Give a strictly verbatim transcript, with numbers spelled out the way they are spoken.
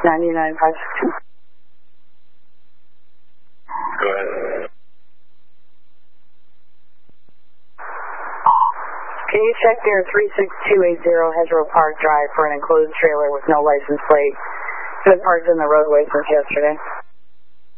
ninety-nine five six two. Go ahead. Can you check their three six two eight zero Hedgerow Park Drive for an enclosed trailer with no license plate? It's been parked in the roadway since yesterday.